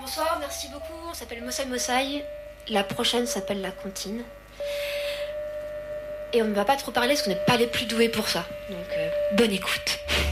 Bonsoir, merci beaucoup. On s'appelle Mossai Mossai. La prochaine s'appelle La Comptine. Et on ne va pas trop parler parce qu'on n'est pas les plus doués pour ça. Donc, bonne écoute.